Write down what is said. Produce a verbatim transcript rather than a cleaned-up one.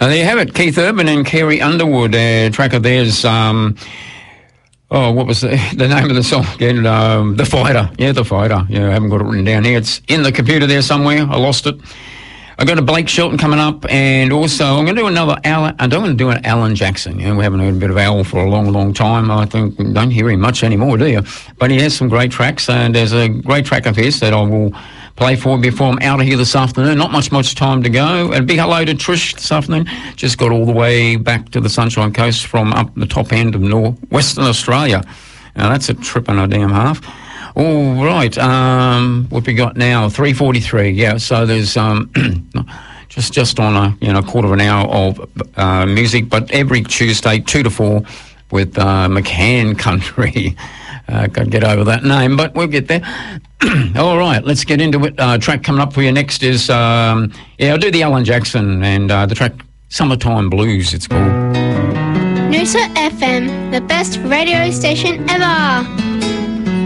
Uh, there you have it, Keith Urban and Carrie Underwood. A track of theirs, um, oh, what was the, the name of the song again? Um, The Fighter. Yeah, The Fighter. Yeah, I haven't got it written down here. It's in the computer there somewhere. I lost it. I've got a Blake Shelton coming up, and also I'm going to do another Alan. I'm going to do an Alan Jackson. You know, we haven't heard a bit of Al for a long, long time. I think we don't hear him much anymore, do you? But he has some great tracks, and there's a great track of his that I will play for before I'm out of here this afternoon. Not much, much time to go. And a big hello to Trish this afternoon. Just got all the way back to the Sunshine Coast from up the top end of North Western Australia. Now, that's a trip and a damn half. All right, um, what we got now? three forty-three. Yeah, so there's um, just just on a you know quarter of an hour of uh, music, but every Tuesday two to four with uh, McCann Country. Uh, can't get over that name, but we'll get there. All right, let's get into it. Uh, track coming up for you next is um, yeah, I'll do the Alan Jackson and uh, the track "Summertime Blues." It's called. Noosa F M, the best radio station ever.